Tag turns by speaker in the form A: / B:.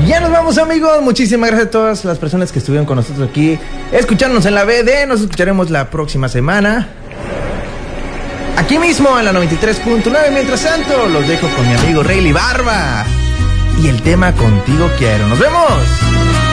A: Ya nos vamos, amigos. Muchísimas gracias a todas las personas que estuvieron con nosotros aquí, escuchándonos en la BD. Nos escucharemos la próxima semana, aquí mismo en la 93.9. Mientras tanto, los dejo con mi amigo Rayleigh Barba y el tema Contigo Quiero. ¡Nos vemos!